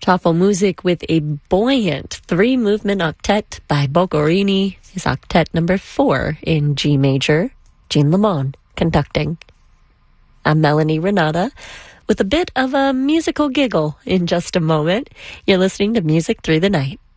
Thoughtful music with a buoyant three-movement octet by Boccherini, his octet number 4 in G major, Jean Lamont conducting. I'm Melanie Renata with a bit of a musical giggle in just a moment. You're listening to Music Through the Night.